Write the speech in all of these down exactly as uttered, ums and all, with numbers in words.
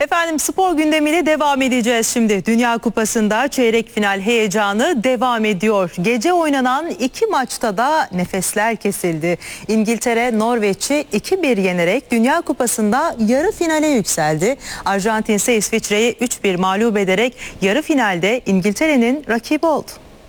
Efendim spor gündemiyle devam edeceğiz şimdi. Dünya Kupası'nda çeyrek final heyecanı devam ediyor. Gece oynanan iki maçta da nefesler kesildi. İngiltere Norveç'i iki bir yenerek Dünya Kupası'nda yarı finale yükseldi. Arjantin ise İsviçre'yi üç bir mağlup ederek yarı finalde İngiltere'nin rakibi oldu.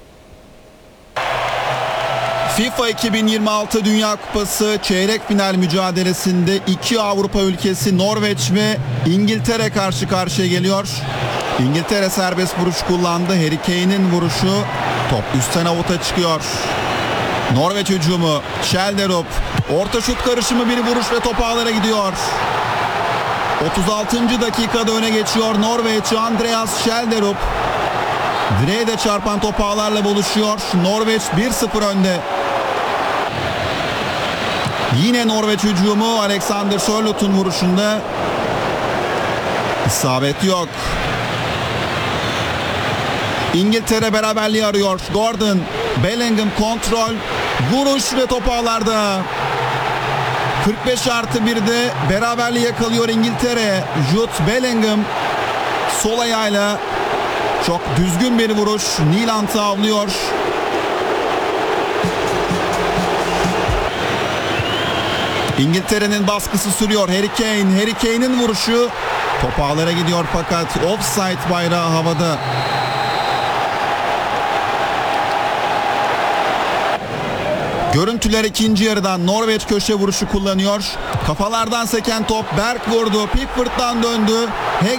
FIFA iki bin yirmi altı Dünya Kupası çeyrek final mücadelesinde iki Avrupa ülkesi Norveç ve İngiltere karşı karşıya geliyor. İngiltere serbest vuruş kullandı. Harry Kane'in vuruşu, top üstten avuta çıkıyor. Norveç hücumu, Schjelderup, orta şut karışımı bir vuruş ve top ağlara gidiyor. otuz altıncı dakikada öne geçiyor Norveç. Andreas Schjelderup direğe de çarpan top ağlarla buluşuyor. Norveç bir sıfır önde. Yine Norveç hücumu, Alexander Sørloth'un vuruşunda isabet yok. İngiltere beraberliği arıyor. Gordon, Bellingham kontrol, vuruş ve top ağlarda. kırk beş artı birde beraberliği yakalıyor İngiltere. Jude Bellingham sol ayağıyla çok düzgün bir vuruş. Nyland'ı avlıyor. İngiltere'nin baskısı sürüyor. Harry Kane, Harry Kane'in vuruşu top ağlara gidiyor fakat offside bayrağı havada. Görüntüler ikinci yarıdan. Norveç köşe vuruşu kullanıyor. Kafalardan seken top, Berg vurdu. Pickford'dan döndü.